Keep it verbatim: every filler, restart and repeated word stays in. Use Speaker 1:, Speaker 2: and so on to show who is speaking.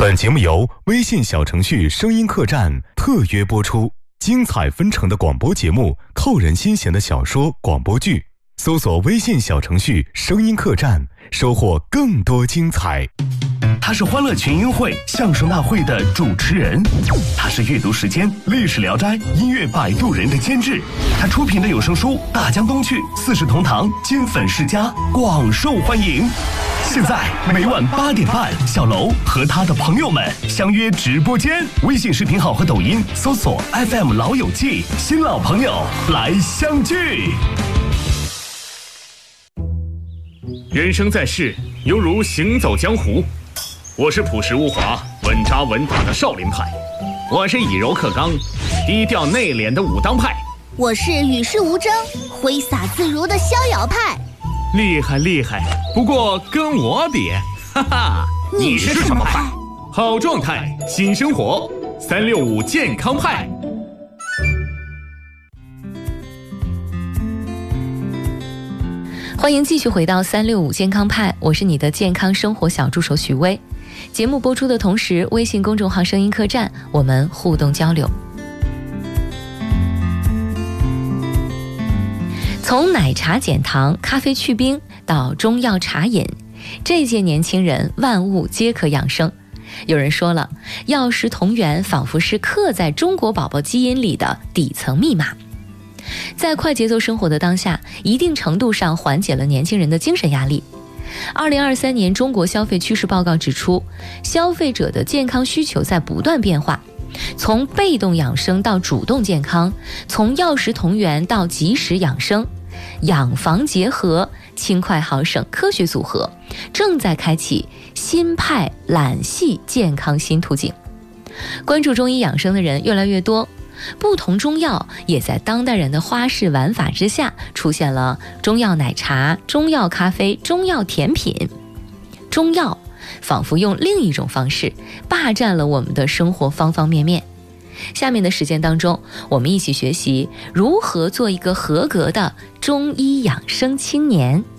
Speaker 1: 本节目由微信小程序声音客栈特约播出，精彩纷呈的广播节目，扣人心弦的小说广播剧，搜索微信小程序声音客栈，收获更多精彩。
Speaker 2: 他是欢乐群英会相声大会的主持人，他是阅读时间历史聊斋音乐摆渡人的监制，他出品的有声书《大江东去》四世同堂金粉世家广受欢迎。现在每晚八点半，小楼和他的朋友们相约直播间，微信视频号和抖音搜索 F M 老友记，新老朋友来相聚。
Speaker 3: 人生在世，犹如行走江湖。我是朴实无华、稳扎稳打的少林派，我是以柔克刚、低调内敛的武当派，
Speaker 4: 我是与世无争、挥洒自如的逍遥派。
Speaker 3: 厉害厉害，不过跟我比，哈哈，
Speaker 4: 你是什么派？
Speaker 3: 好状态，新生活，三六五健康派。
Speaker 5: 欢迎继续回到三六五健康派，我是你的健康生活小助手许薇。节目播出的同时，微信公众号声音客栈我们互动交流。从奶茶减糖、咖啡去冰到中药茶饮，这届年轻人万物皆可养生。有人说了，药食同源仿佛是刻在中国宝宝基因里的底层密码。在快节奏生活的当下，一定程度上缓解了年轻人的精神压力。二零二三年中国消费趋势报告指出，消费者的健康需求在不断变化，从被动养生到主动健康，从药食同源到及时养生，养防结合，轻快好省科学组合，正在开启新派懒系健康新途径。关注中医养生的人越来越多，不同中药也在当代人的花式玩法之下，出现了中药奶茶、中药咖啡、中药甜品。中药仿佛用另一种方式霸占了我们的生活方方面面。下面的时间当中，我们一起学习如何做一个合格的中医养生青年。